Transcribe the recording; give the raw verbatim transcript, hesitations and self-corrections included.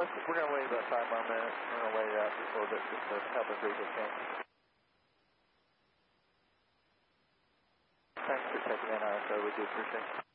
We're going to wait about five more minutes. We're going to wait it out just a little bit just to help us read the change. Thanks for checking in, R S O. We do appreciate it.